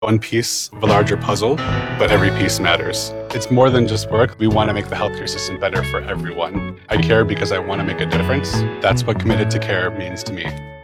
one piece of a larger puzzle, but every piece matters. It's more than just work. We want to make the healthcare system better for everyone. I care because I want to make a difference. That's what committed to care means to me.